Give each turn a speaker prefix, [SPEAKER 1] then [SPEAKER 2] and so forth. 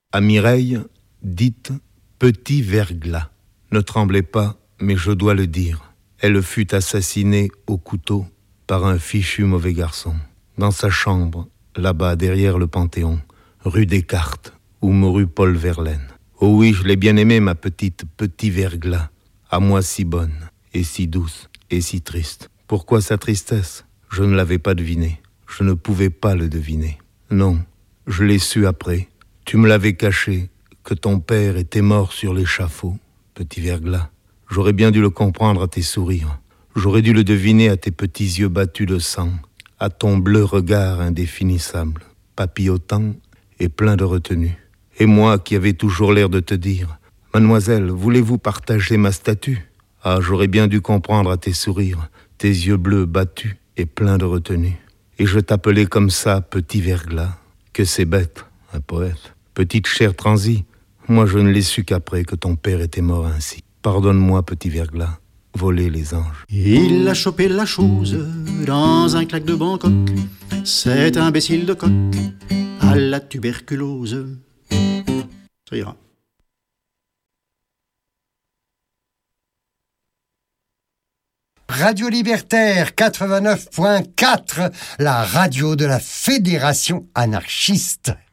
[SPEAKER 1] À Mireille, dites Petit Verglas. Ne tremblez pas, mais je dois le dire. Elle fut assassinée au couteau par un fichu mauvais garçon. Dans sa chambre, là-bas, derrière le Panthéon, rue Descartes, où mourut Paul Verlaine. Oh oui, je l'ai bien aimée, ma petite Petit Verglas, à moi si bonne, et si douce, et si triste. Pourquoi sa tristesse? Je ne l'avais pas deviné. Je ne pouvais pas le deviner. Non, je l'ai su après. Tu me l'avais caché, que ton père était mort sur l'échafaud, Petit Verglas. J'aurais bien dû le comprendre à tes sourires. J'aurais dû le deviner à tes petits yeux battus de sang, à ton bleu regard indéfinissable, papillotant et plein de retenue. Et moi qui avais toujours l'air de te dire « Mademoiselle, voulez-vous partager ma statue ?» Ah, j'aurais bien dû comprendre à tes sourires, tes yeux bleus battus et pleins de retenue. Et je t'appelais comme ça Petit Verglas. Que c'est bête, un poète. Petite chair transie, moi je ne l'ai su qu'après que ton père était mort ainsi. Pardonne-moi, Petit Verglas, voler les anges.
[SPEAKER 2] Il a chopé la chose dans un claque de Bangkok. Cet imbécile de coq a la tuberculose. Ça ira.
[SPEAKER 3] Radio Libertaire 89.4, la radio de la Fédération anarchiste.